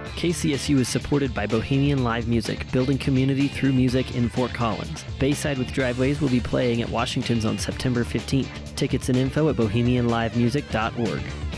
KCSU is supported by Bohemian Live Music, building community through music in Fort Collins. Bayside with Driveways will be playing at Washington's on September 15th. Tickets and info at bohemianlivemusic.org.